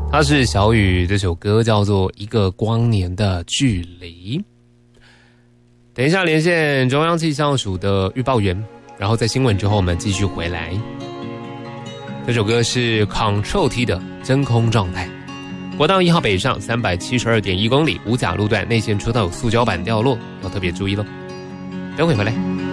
它是小雨，这首歌叫做《一个光年的距离》。等一下连线中央气象署的预报员，然后在新闻之后我们继续回来。这首歌是 Ctrl T 的真空状态。国道1号北上372.1公里，五甲路段内线车道有塑胶板掉落，要特别注意咯。等会回来。